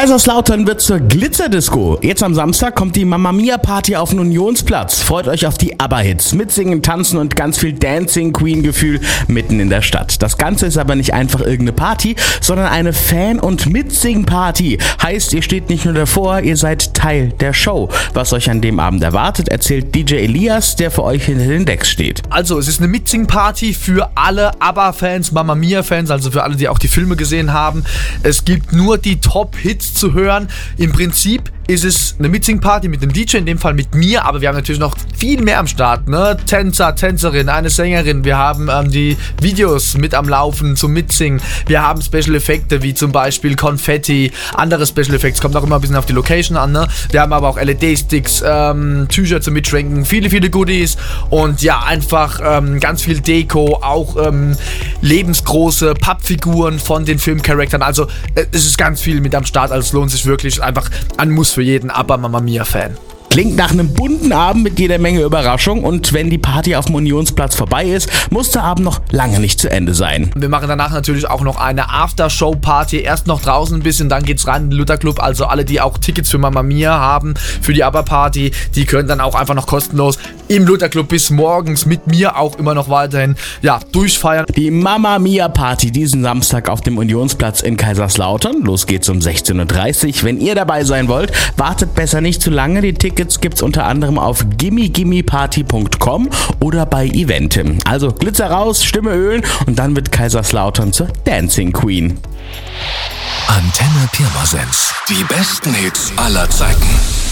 Kaiserslautern wird zur Glitzerdisco. Jetzt am Samstag kommt die Mamma Mia Party auf den Unionsplatz. Freut euch auf die ABBA-Hits, mitsingen, tanzen und ganz viel Dancing Queen-Gefühl mitten in der Stadt. Das Ganze ist aber nicht einfach irgendeine Party, sondern eine Fan- und Mitsing-Party. Heißt, ihr steht nicht nur davor, ihr seid Teil der Show. Was euch an dem Abend erwartet, erzählt DJ Elias, der für euch hinter den Decks steht. Also, es ist eine Mitsing-Party für alle ABBA-Fans, Mamma Mia-Fans, also für alle, die auch die Filme gesehen haben. Es gibt nur die Top-Hits zu hören. Im Prinzip ist es eine Mitsing-Party mit einem DJ, in dem Fall mit mir, aber wir haben natürlich noch viel mehr am Start, ne? Tänzer, Tänzerin, eine Sängerin, wir haben die Videos mit am Laufen zum Mitsingen, wir haben Special-Effekte wie zum Beispiel Konfetti, andere Special-Effekte, kommt auch immer ein bisschen auf die Location an, ne? Wir haben aber auch LED-Sticks, Tücher zum Mitschwenken, viele Goodies und ja, einfach ganz viel Deko, auch lebensgroße Pappfiguren von den Filmcharakteren, also es ist ganz viel mit am Start, also es lohnt sich wirklich, einfach ein Muss für jeden ABBA-Mamma Mia-Fan. Klingt nach einem bunten Abend mit jeder Menge Überraschung und wenn die Party auf dem Unionsplatz vorbei ist, muss der Abend noch lange nicht zu Ende sein. Wir machen danach natürlich auch noch eine Aftershow-Party, erst noch draußen ein bisschen, dann geht's rein in den Luther-Club, also alle, die auch Tickets für Mamma Mia haben, für die ABBA-Party, die können dann auch einfach noch kostenlos im Luther-Club bis morgens mit mir auch immer noch weiterhin, ja, durchfeiern. Die Mamma Mia Party diesen Samstag auf dem Unionsplatz in Kaiserslautern, los geht's um 16:30 Uhr. Wenn ihr dabei sein wollt, wartet besser nicht zu lange, die Tickets gibt's unter anderem auf gimmigimmiparty.com oder bei Eventim. Also Glitzer raus, Stimme ölen und dann wird Kaiserslautern zur Dancing Queen. Antenne Pirmasens. Die besten Hits aller Zeiten.